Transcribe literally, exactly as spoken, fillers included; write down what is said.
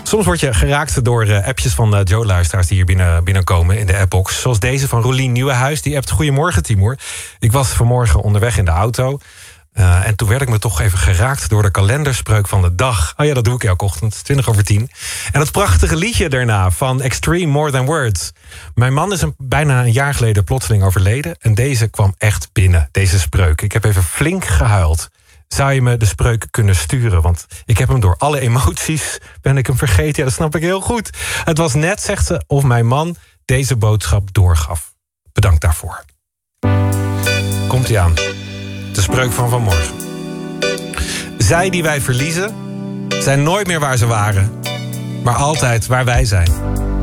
Soms word je geraakt door uh, appjes van uh, Joe-luisteraars die hier binnen, binnenkomen in de appbox. Zoals deze van Rolien Nieuwenhuis. Die appt: goedemorgen, Timur. Ik was vanmorgen onderweg in de auto. Uh, en toen werd ik me toch even geraakt door de kalenderspreuk van de dag. Oh ja, dat doe ik elke ochtend, twintig over tien. En dat prachtige liedje daarna van Extreme More Than Words. Mijn man is een, bijna een jaar geleden plotseling overleden. En deze kwam echt binnen, deze spreuk. Ik heb even flink gehuild. Zou je me de spreuk kunnen sturen? Want ik heb hem door alle emoties, ben ik hem vergeten. Ja, dat snap ik heel goed. Het was net, zegt ze, of mijn man deze boodschap doorgaf. Bedankt daarvoor. Komt-ie aan. De spreuk van vanmorgen. Zij die wij verliezen, zijn nooit meer waar ze waren, maar altijd waar wij zijn.